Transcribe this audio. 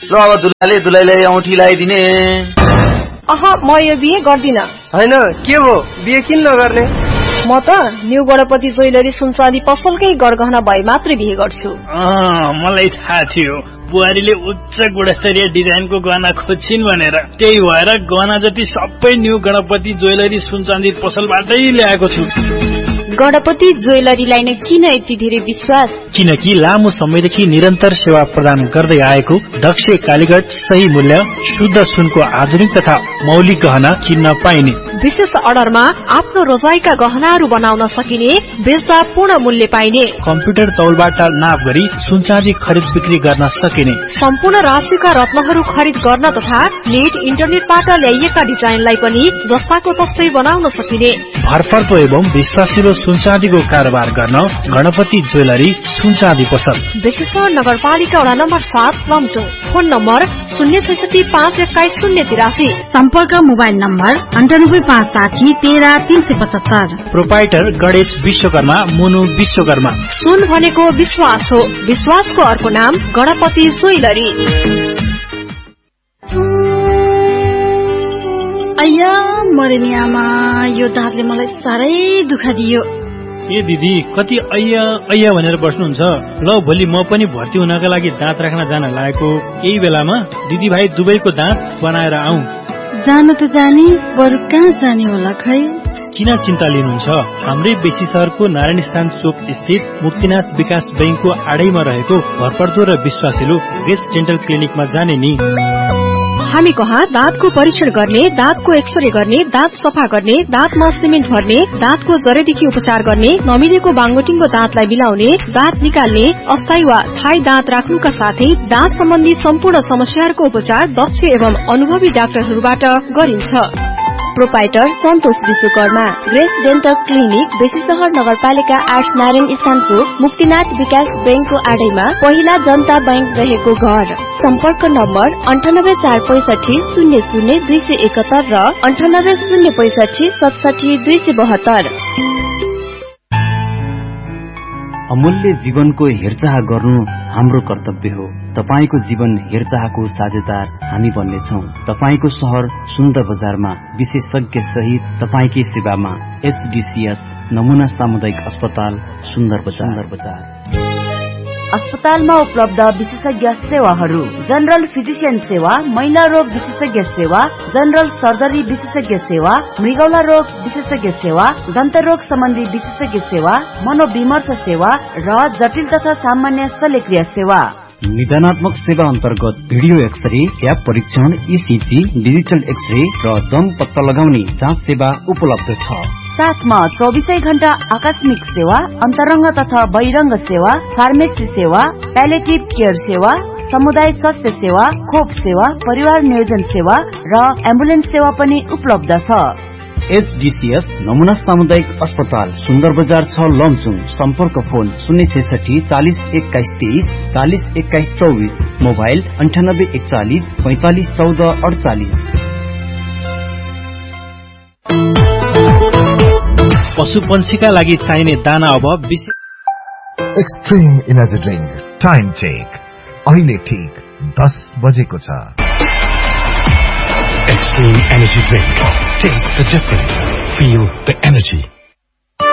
ल अब दुलाईलाई औँठी लगाइदिने। म यो बिहे गर्दिन। हैन के हो बिहे किन नगर्ने? म त न्यू गणपति ज्वेलरी सुनचाँदी पसलकै गरगहना भए मात्रै बिहे गर्छु। मलाई थाहा थियो बुहारीले उच्च गुणस्तरीय डिजाइनको गहना खोज्छिन् भनेर, त्यही भएर गहना जति सबै न्यू गणपति ज्वेलरी सुनचाँदी पसलबाटै ल्याएको छु। गणपति ज्वेलरीलाई नै किन यति धेरै विश्वास? किनकि लामो समयदेखि निरन्तर सेवा प्रदान गर्दै आएको दक्ष कालीगढ सही मूल्य शुद्ध सुनको आधुनिक तथा मौलिक गहना किन्न पाइने। विशेष अर्डरमा आफ्नो रोजाइका गहनाहरू बनाउन सकिने, बेच्दा पूर्ण मूल्य पाइने, कम्प्युटर तौलबाट नाप गरी सुनचाँदी खरिद बिक्री गर्न सकिने, सम्पूर्ण राशिका रत्नहरू खरिद गर्न तथा नेट इन्टरनेटबाट ल्याइएका डिजाइनलाई पनि जस्ताको तस्तै बनाउन सकिने। भरपर्दो एवं विश्वासिलो सुनचाँदीको कारोबार गर्न गणपति ज्वेलरी सुनचाँदी पसल, बेसीसर नगरपालिका वडा नम्बर 7 लमजुङ। फोन नम्बर 0665121 सम्पर्क mobile number 9856130375। Proprietor Ganesh Vishwakarma, मुनु विश्वकर्मा। सुन भनेको विश्वास हो, विश्वासको अर्को नाम गणपति ज्वेलरी। अय्या मरेनी आमा, यो दाँतले मलाई साह्रै दुःख दियो। ए दिदी कति अय्या अय्या भनेर बस्नुहुन्छ? ल भोलि म पनि भर्ती हुनका लागि दाँत राख्न जान लागेको, यही बेलामा दिदी भाइ दुवैको दाँत बनाएर आऊ। जान त जाने, बरु कहाँ जाने होला खै? किन चिन्ता लिनुहुन्छ? हाम्रै बेसी शहरको नारायण स्थान चोक स्थित मुक्तिनाथ विकास बैंकको आडैमा रहेको भरपर्दो र विश्वासिलो गेस्ट डेन्टल क्लिनिकमा जाने नि। हामी कहाँ दाँतको परीक्षण गर्ने, दाँतको एक्सरे गर्ने, दाँत सफा गर्ने, दाँतमा सिमेन्ट भर्ने, दाँतको जरेदेखि उपचार गर्ने, नमिलेको बाङ्गोटिङको दाँतलाई मिलाउने, दाँत निकाल्ने, अस्थायी वा थायी दाँत राख्नुका साथै दाँत सम्बन्धी सम्पूर्ण समस्याहरूको उपचार दक्ष एवं अनुभवी डाक्टरहरूबाट गरिन्छ। प्रोपाइटर सन्तोष Vishwakarma, grace dental clinic, Besisahar नगरपालिका 8 नारायण स्थान चोक, मुक्तिनाथ विकास बैंकको आडैमा पहिला जनता बैंक रहेको घर। सम्पर्क नम्बर 9845600271 र 9805677272। अमूल्य जीवनको हेरचाह गर्नु हाम्रो कर्तव्य हो। तपाईको जीवन हेरचाहको साझेदार हामी बन्नेछौँ। तपाईको शहर सुन्दर बजारमा विशेषज्ञ सहित तपाईकै सेवामा HDCS नमुना सामुदायिक अस्पताल सुन्दर बजार। अस्पतालमा उपलब्ध विशेषज्ञ सेवाहरू: जनरल फिजिशियन सेवा, महिला रोग विशेषज्ञ सेवा, जनरल सर्जरी विशेषज्ञ सेवा, मृगौला रोग विशेषज्ञ सेवा, दन्त रोग सम्बन्धी विशेषज्ञ सेवा, मनोविमर्श सेवा र जटिल तथा सामान्य शल्यक्रिया सेवा। निदानात्मक सेवा अन्तर्गत भिडियो एक्सरे, ट्याप परीक्षण, ECG, डिजिटल एक्सरे र दम पत्ता लगाउने जाँच सेवा उपलब्ध छ। साथमा 24 घण्टा आकस्मिक सेवा, अन्तरंग तथा बहिरंग सेवा, फार्मेसी सेवा, प्यालेटिभ केयर सेवा, समुदाय स्वास्थ्य सेवा, खोप सेवा, परिवार नियोजन सेवा र एम्बुलेन्स सेवा पनि उपलब्ध छ। HDCS नमुना सामुदायिक अस्पताल सुन्दर बजार 6 लमजुङ। सम्पर्क फोन 066 40 21 23 40 21 24, मोबाइल 9841 45 14 48। पशु पंक्षीका लागि चाहिने दाना अब extreme energy drink time check अहिले ठीक 10 बजेको छ। Extreme Energy Drink. Taste the difference. Feel the energy.